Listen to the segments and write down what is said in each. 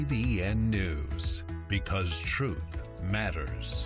CBN News, because truth matters.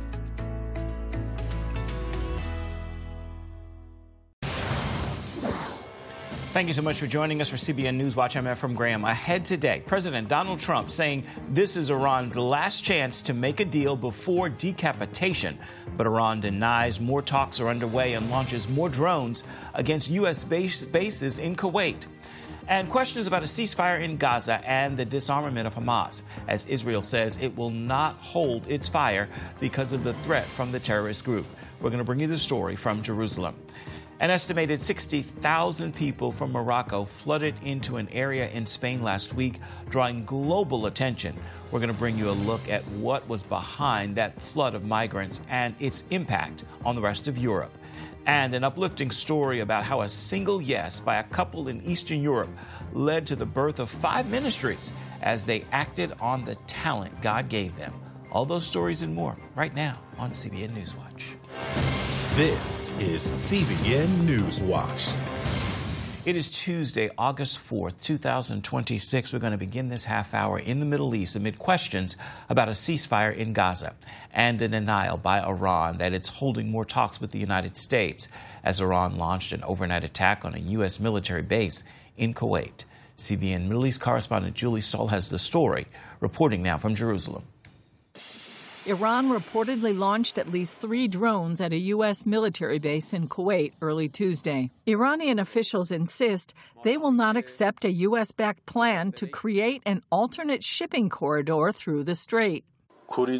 Thank you so much for joining us for CBN News Watch. I'm Ephraim Graham. Ahead today, President Donald Trump saying this is Iran's last chance to make a deal before decapitation. But Iran denies more talks are underway and launches more drones against U.S. bases in Kuwait. And questions about a ceasefire in Gaza and the disarmament of Hamas, as Israel says it will not hold its fire because of the threat from the terrorist group. We're going to bring you the story from Jerusalem. An estimated 60,000 people from Morocco flooded into an area in Spain last week, drawing global attention. We're going to bring you a look at what was behind that flood of migrants and its impact on the rest of Europe. And an uplifting story about how a single yes by a couple in Eastern Europe led to the birth of 5 ministries as they acted on the talent God gave them. All those stories and more right now on CBN News Watch. This is CBN News Watch. It is Tuesday, August 4th, 2026. We're going to begin this half hour in the Middle East amid questions about a ceasefire in Gaza and a denial by Iran that it's holding more talks with the United States as Iran launched an overnight attack on a U.S. military base in Kuwait. CBN Middle East correspondent Julie Stahl has the story, reporting now from Jerusalem. Iran reportedly launched at least 3 drones at a U.S. military base in Kuwait early Tuesday. Iranian officials insist they will not accept a U.S.-backed plan to create an alternate shipping corridor through the strait. We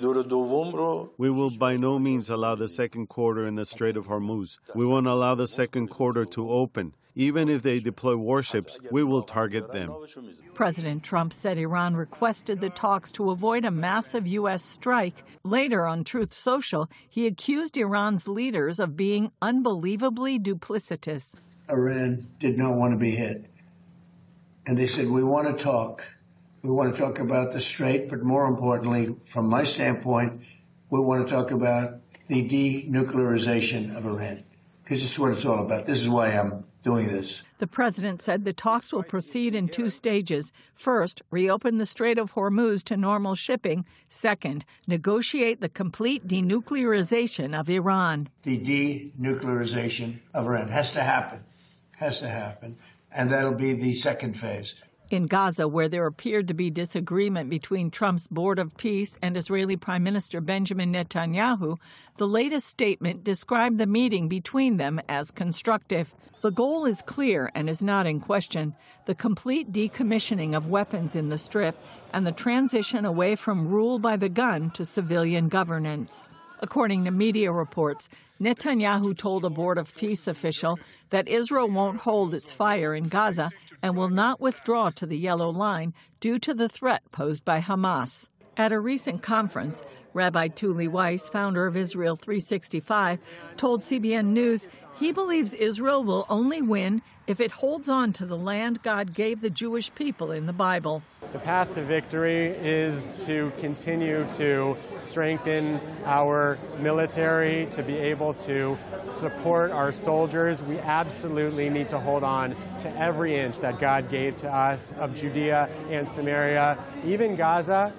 will by no means allow the second corridor in the Strait of Hormuz. We won't allow the second corridor to open. Even if they deploy warships, we will target them. President Trump said Iran requested the talks to avoid a massive U.S. strike. Later on Truth Social, he accused Iran's leaders of being unbelievably duplicitous. Iran did not want to be hit. And they said, we want to talk. We want to talk about the strait, but more importantly, from my standpoint, we want to talk about the denuclearization of Iran, because it's what it's all about. This is why I'm doing this. The president said the talks will proceed in 2 stages. First, reopen the Strait of Hormuz to normal shipping. Second, negotiate the complete denuclearization of Iran. The denuclearization of Iran has to happen. Has to happen. And that'll be the second phase. In Gaza, where there appeared to be disagreement between Trump's Board of Peace and Israeli Prime Minister Benjamin Netanyahu, the latest statement described the meeting between them as constructive. The goal is clear and is not in question: the complete decommissioning of weapons in the Strip and the transition away from rule by the gun to civilian governance. According to media reports, Netanyahu told a Board of Peace official that Israel won't hold its fire in Gaza and will not withdraw to the Yellow Line due to the threat posed by Hamas. At a recent conference, Rabbi Tuli Weiss, founder of Israel 365, told CBN News he believes Israel will only win if it holds on to the land God gave the Jewish people in the Bible. The path to victory is to continue to strengthen our military, to be able to support our soldiers. We absolutely need to hold on to every inch that God gave to us of Judea and Samaria, even Gaza.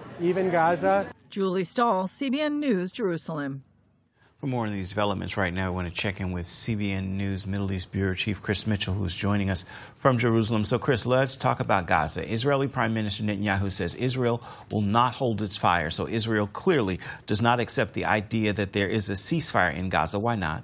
Julie Stahl, CBN News, Jerusalem. For more of these developments right now, we want to check in with CBN News Middle East Bureau Chief Chris Mitchell, who's joining us from Jerusalem. So, Chris, let's talk about Gaza. Israeli Prime Minister Netanyahu says Israel will not hold its fire. So Israel clearly does not accept the idea that there is a ceasefire in Gaza. Why not?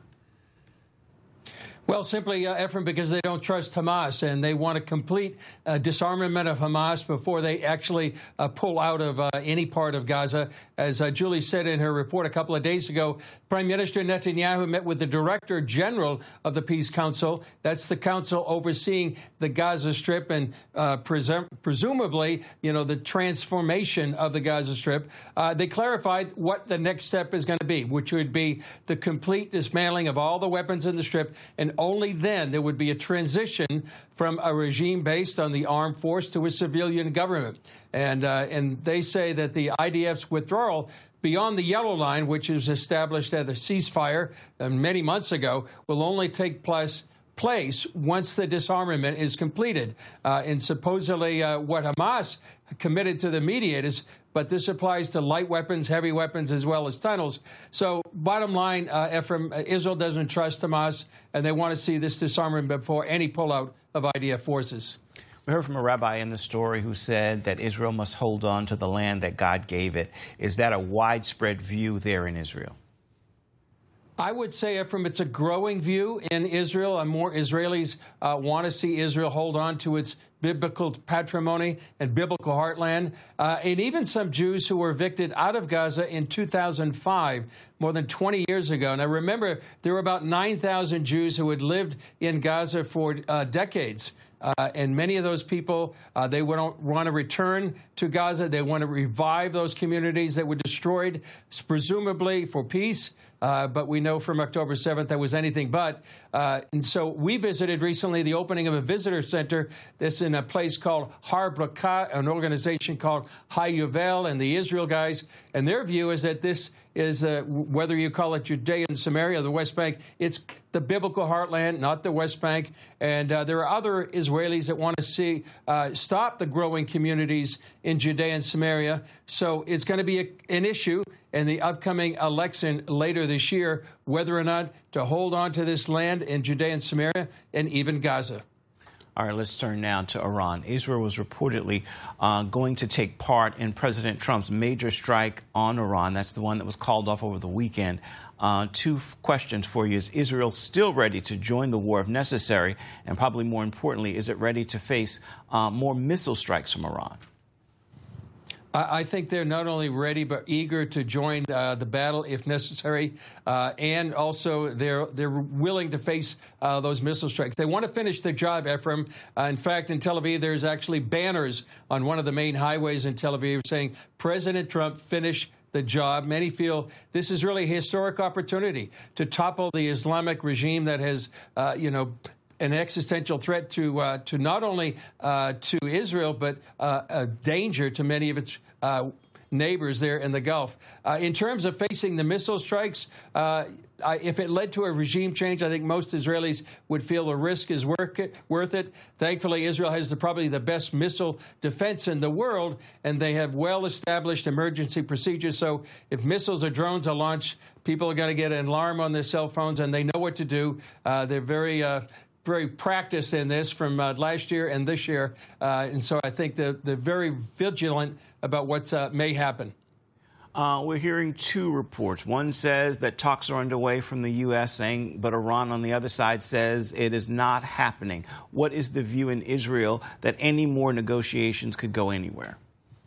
Well, simply, Ephraim, because they don't trust Hamas, and they want a complete disarmament of Hamas before they actually pull out of any part of Gaza. As Julie said in her report a couple of days ago, Prime Minister Netanyahu met with the Director General of the Peace Council. That's the council overseeing the Gaza Strip and presumably, the transformation of the Gaza Strip. They clarified what the next step is going to be, which would be the complete dismantling of all the weapons in the Strip, and only then there would be a transition from a regime based on the armed force to a civilian government. And they say that the IDF's withdrawal beyond the Yellow Line, which was established at a ceasefire many months ago, will only take place place once the disarmament is completed. And supposedly what Hamas committed to the mediators, but this applies to light weapons, heavy weapons, as well as tunnels. So bottom line, Ephraim, Israel doesn't trust Hamas, and they want to see this disarmament before any pullout of IDF forces. We heard from a rabbi in the story who said that Israel must hold on to the land that God gave it. Is that a widespread view there in Israel? I would say, Ephraim, it's a growing view in Israel, and more Israelis want to see Israel hold on to its biblical patrimony and biblical heartland. And even some Jews who were evicted out of Gaza in 2005, more than 20 years ago. Now, remember, there were about 9,000 Jews who had lived in Gaza for decades. And many of those people, they want to return to Gaza. They want to revive those communities that were destroyed, presumably for peace. But we know from October 7th that was anything but. And so we visited recently the opening of a visitor center that's in a place called Har Bracha, an organization called HaYovel, and the Israel guys. And their view is that this is, whether you call it Judea and Samaria or the West Bank, it's the biblical heartland, not the West Bank. And there are other Israelis that want to see stop the growing communities in Judea and Samaria. So it's going to be an issue in the upcoming election later this year, whether or not to hold on to this land in Judea and Samaria and even Gaza. All right, let's turn now to Iran. Israel was reportedly going to take part in President Trump's major strike on Iran. That's the one that was called off over the weekend. Two questions for you. Is Israel still ready to join the war if necessary? And probably more importantly, is it ready to face more missile strikes from Iran? I think they're not only ready but eager to join the battle if necessary, and also they're willing to face those missile strikes. They want to finish the job, Ephraim. In fact, in Tel Aviv, there's actually banners on one of the main highways in Tel Aviv saying, "President Trump, finish the job." Many feel this is really a historic opportunity to topple the Islamic regime that has, an existential threat to not only to Israel, but a danger to many of its neighbors there in the Gulf. In terms of facing the missile strikes, if it led to a regime change, I think most Israelis would feel the risk is worth it. Thankfully, Israel has probably the best missile defense in the world, and they have well-established emergency procedures. So if missiles or drones are launched, people are going to get an alarm on their cell phones, and they know what to do. They're very practiced in this from last year and this year. And so I think they're very vigilant about what may happen. We're hearing two reports. One says that talks are underway from the U.S., but Iran on the other side says it is not happening. What is the view in Israel that any more negotiations could go anywhere?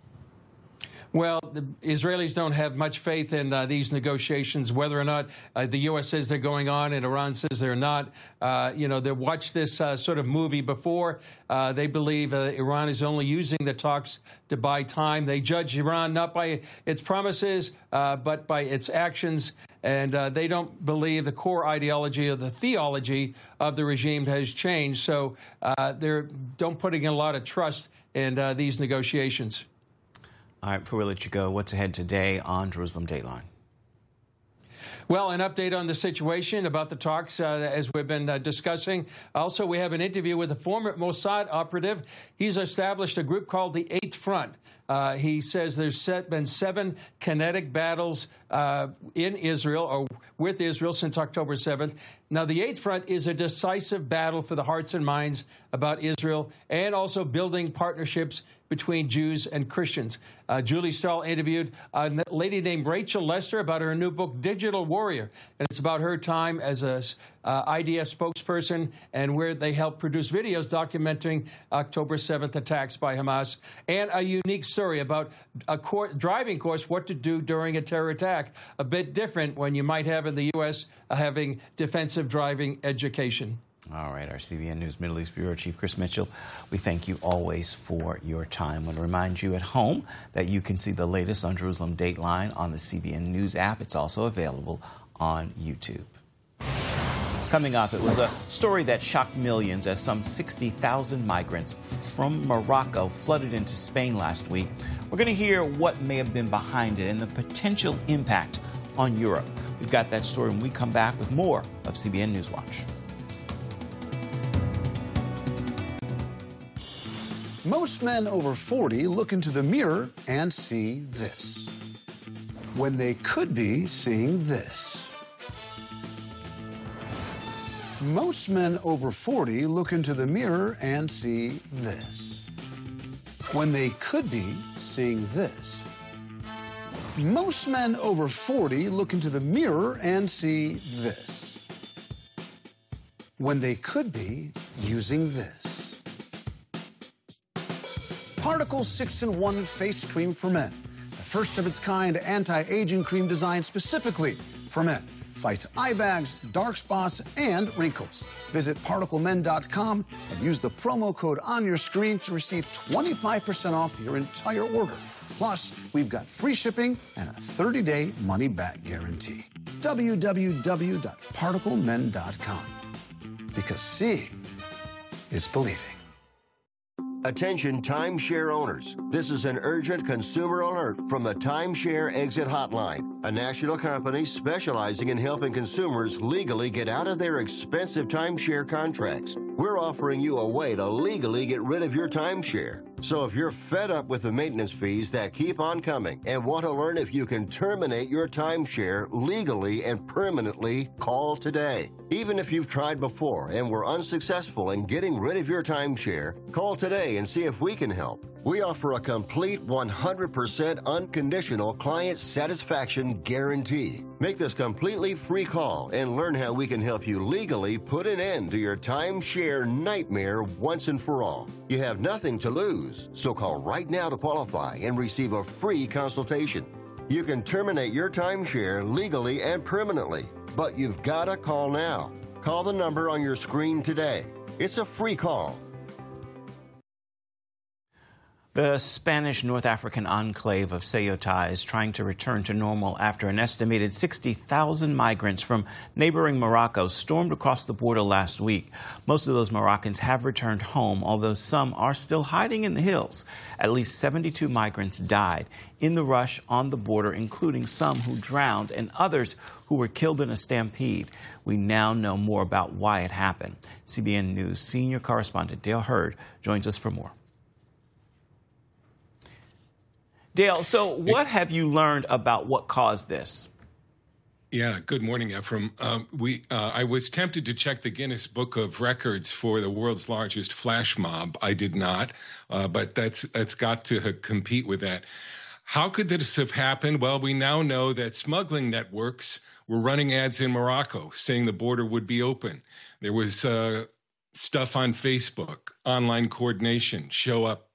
Well, the Israelis don't have much faith in these negotiations, whether or not the U.S. says they're going on and Iran says they're not. They watched this sort of movie before. They believe Iran is only using the talks to buy time. They judge Iran not by its promises, but by its actions. And they don't believe the core ideology or the theology of the regime has changed. So they're don't putting a lot of trust in these negotiations. All right, before we let you go, what's ahead today on Jerusalem Dateline? Well, an update on the situation about the talks, as we've been discussing. Also, we have an interview with a former Mossad operative. He's established a group called the Eighth Front. He says there's been 7 kinetic battles in Israel or with Israel since October 7th. Now, the Eighth Front is a decisive battle for the hearts and minds about Israel and also building partnerships between Jews and Christians. Julie Stahl interviewed a lady named Rachel Lester about her new book, Digital Warrior. And it's about her time as a IDF spokesperson and where they helped produce videos documenting October 7th attacks by Hamas, and a unique story about a driving course, what to do during a terror attack. A bit different when you might have in the U.S. Having defensive driving education. All right, our CBN News Middle East Bureau Chief Chris Mitchell, we thank you always for your time. I want to remind you at home that you can see the latest on Jerusalem Dateline on the CBN News app. It's also available on YouTube. Coming up, it was a story that shocked millions as some 60,000 migrants from Morocco flooded into Spain last week. We're going to hear what may have been behind it and the potential impact on Europe. We've got that story when we come back with more of CBN News Watch. Most men over 40 look into the mirror and see this, when they could be seeing this. Most men over 40 look into the mirror and see this, when they could be seeing this. Most men over 40 look into the mirror and see this, when they could be using this. Particle 6-in-1 Face Cream for Men, the first of its kind anti-aging cream designed specifically for men. Fights eye bags, dark spots, and wrinkles. Visit ParticleMen.com and use the promo code on your screen to receive 25% off your entire order. Plus, we've got free shipping and a 30-day money-back guarantee. www.ParticleMen.com. Because seeing is believing. Attention timeshare owners. This is an urgent consumer alert from the Timeshare Exit Hotline, a national company specializing in helping consumers legally get out of their expensive timeshare contracts. We're offering you a way to legally get rid of your timeshare. So if you're fed up with the maintenance fees that keep on coming and want to learn if you can terminate your timeshare legally and permanently, call today. Even if you've tried before and were unsuccessful in getting rid of your timeshare, call today and see if we can help. We offer a complete 100% unconditional client satisfaction guarantee. Make this completely free call and learn how we can help you legally put an end to your timeshare nightmare once and for all. You have nothing to lose, so call right now to qualify and receive a free consultation. You can terminate your timeshare legally and permanently, but you've got to call now. Call the number on your screen today. It's a free call. The Spanish North African enclave of Ceuta is trying to return to normal after an estimated 60,000 migrants from neighboring Morocco stormed across the border last week. Most of those Moroccans have returned home, although some are still hiding in the hills. At least 72 migrants died in the rush on the border, including some who drowned and others who were killed in a stampede. We now know more about why it happened. CBN News senior correspondent Dale Hurd joins us for more. Dale, so what have you learned about what caused this? Yeah, good morning, Ephraim. I was tempted to check the Guinness Book of Records for the world's largest flash mob. I did not, but that's got to compete with that. How could this have happened? Well, we now know that smuggling networks were running ads in Morocco saying the border would be open. There was stuff on Facebook, online coordination, show up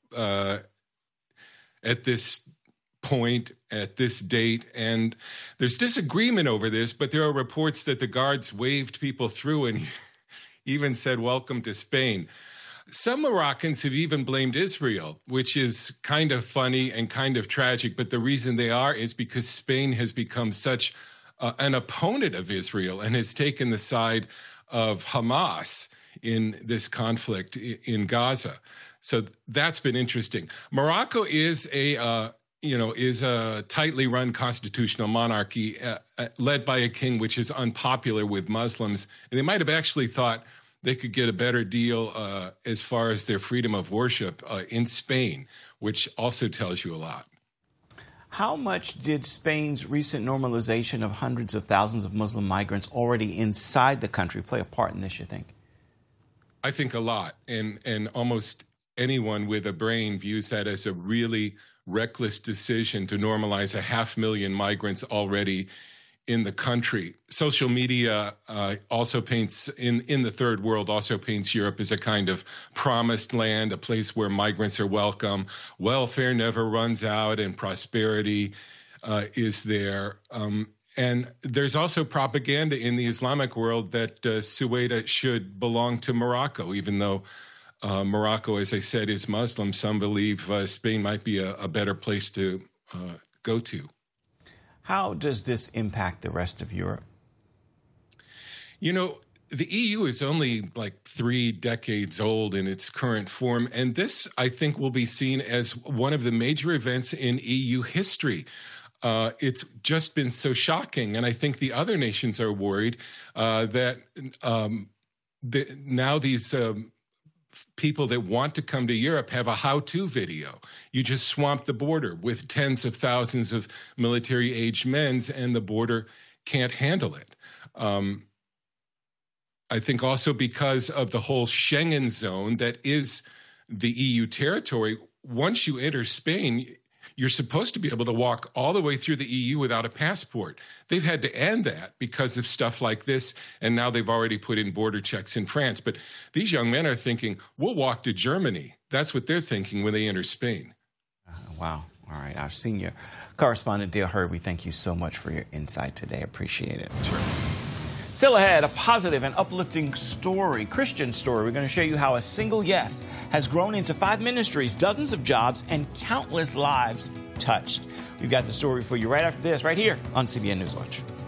at this point, at this date, and there's disagreement over this, but there are reports that the guards waved people through and even said, "Welcome to Spain." Some Moroccans have even blamed Israel, which is kind of funny and kind of tragic, but the reason they are is because Spain has become such an opponent of Israel and has taken the side of Hamas in this conflict in Gaza. So that's been interesting. Morocco is a tightly run constitutional monarchy led by a king, which is unpopular with Muslims. And they might have actually thought they could get a better deal as far as their freedom of worship in Spain, which also tells you a lot. How much did Spain's recent normalization of hundreds of thousands of Muslim migrants already inside the country play a part in this, you think? I think a lot. And almost anyone with a brain views that as a really reckless decision to normalize 500,000 migrants already in the country. Social media also paints, in the third world, also paints Europe as a kind of promised land, a place where migrants are welcome. Welfare never runs out and prosperity is there. And there's also propaganda in the Islamic world that Ceuta should belong to Morocco, even though Morocco, as I said, is Muslim. Some believe Spain might be a better place to go to. How does this impact the rest of Europe? You know, the EU is only like 3 decades old in its current form, and this, I think, will be seen as one of the major events in EU history. It's just been so shocking, and I think the other nations are worried that now these people that want to come to Europe have a how-to video. You just swamp the border with tens of thousands of military-aged men, and the border can't handle it. I think also because of the whole Schengen zone that is the EU territory, once you enter Spain, you're supposed to be able to walk all the way through the EU without a passport. They've had to end that because of stuff like this, and now they've already put in border checks in France. But these young men are thinking, we'll walk to Germany. That's what they're thinking when they enter Spain. Wow. All right. Our senior correspondent, Dale Hurd, we thank you so much for your insight today. Appreciate it. Sure. Still ahead, a positive and uplifting story, Christian story. We're going to show you how a single yes has grown into 5 ministries, dozens of jobs, and countless lives touched. We've got the story for you right after this, right here on CBN News Watch.